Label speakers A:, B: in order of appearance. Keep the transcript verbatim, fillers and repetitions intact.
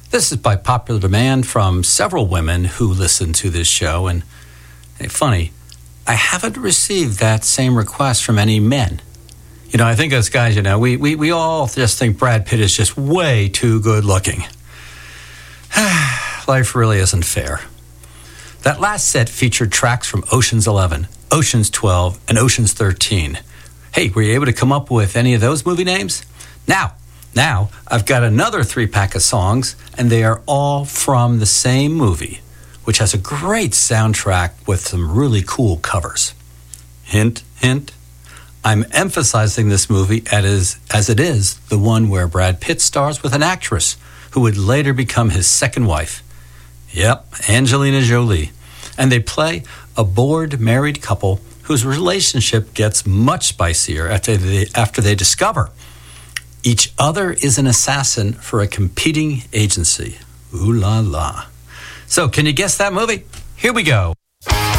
A: This is by popular demand from several women who listen to this show. And hey, funny, I haven't received that same request from any men. You know, I think as guys, you know, we, we, we all just think Brad Pitt is just way too good looking. Life really isn't fair. That last set featured tracks from Ocean's eleven, Ocean's twelve, and Ocean's thirteen. Hey, were you able to come up with any of those movie names? Now, now, I've got another three-pack of songs, and they are all from the same movie, which has a great soundtrack with some really cool covers. Hint, hint. I'm emphasizing this movie as, as it is the one where Brad Pitt stars with an actress who would later become his second wife. Yep, Angelina Jolie. And they play a bored married couple whose relationship gets much spicier after they, after they discover each other is an assassin for a competing agency. Ooh la la. So, can you guess that movie? Here we go.